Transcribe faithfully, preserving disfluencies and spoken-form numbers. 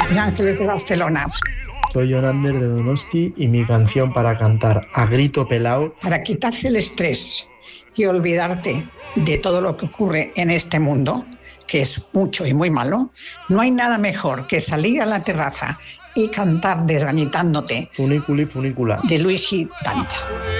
de Ángeles de Barcelona. Soy Yonander de Donosti y mi canción para cantar a grito pelao. Para quitarse el estrés y olvidarte de todo lo que ocurre en este mundo, que es mucho y muy malo, no hay nada mejor que salir a la terraza y cantar desgañitándote Funiculi funicula. de Luigi Danta.